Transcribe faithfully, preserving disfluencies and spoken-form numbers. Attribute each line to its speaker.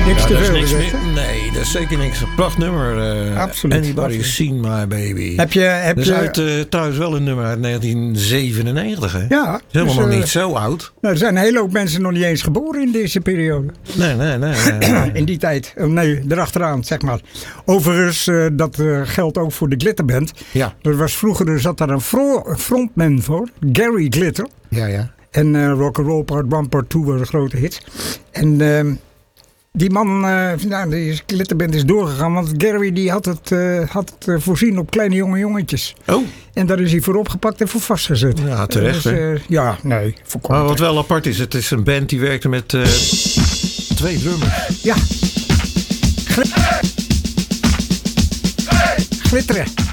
Speaker 1: Niks
Speaker 2: Ja,
Speaker 1: te
Speaker 2: dat is
Speaker 1: veel
Speaker 2: niks
Speaker 1: gezegd,
Speaker 2: meer.
Speaker 1: hè?
Speaker 2: Nee, dat is zeker niks. Een prachtnummer. Uh,
Speaker 1: Absoluut,
Speaker 2: Anybody's
Speaker 1: absoluut.
Speaker 2: Seen My Baby.
Speaker 1: Heb je... Heb
Speaker 2: dat is
Speaker 1: je
Speaker 2: uit, uh, trouwens wel een nummer uit negentien zevenennegentig. Hè?
Speaker 1: ja.
Speaker 2: Dat is helemaal
Speaker 1: dus,
Speaker 2: nog
Speaker 1: uh,
Speaker 2: niet zo oud.
Speaker 1: Nou, er zijn een hele hoop mensen nog niet eens geboren in deze periode.
Speaker 2: Nee, nee, nee. nee, nee.
Speaker 1: In die tijd. Oh, nee, erachteraan, zeg maar. Overigens, uh, dat uh, geldt ook voor de Glitterband.
Speaker 2: Ja.
Speaker 1: Er was vroeger er zat daar een fro- frontman voor. Gary Glitter.
Speaker 2: Ja, ja.
Speaker 1: En uh, Rock'n'Roll Part one, Part two waren grote hits. En uh, die man, uh, nou, die Glitterband is doorgegaan. Want Gary die had het, uh, had het uh, voorzien op kleine jonge jongetjes.
Speaker 2: Oh.
Speaker 1: En daar is hij voor opgepakt en voor vastgezet.
Speaker 2: Ja, terecht,
Speaker 1: dus,
Speaker 2: hè?
Speaker 1: Uh, ja, nee, volkomen.
Speaker 2: Maar wat wel apart is, het is een band die werkte met uh, twee drummers.
Speaker 1: Ja. Gl- Glitteren.